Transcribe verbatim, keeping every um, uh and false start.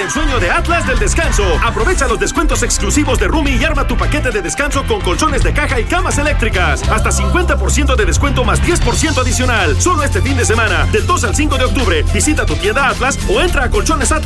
el sueño de Atlas del descanso. Aprovecha los descuentos exclusivos de Rumi y arma tu paquete de descanso con colchones de caja y camas eléctricas. Hasta cincuenta por ciento de descuento más diez por ciento adicional. Solo este fin de semana, del dos al cinco de octubre. Visita tu tienda Atlas o entra a colchones Atlas.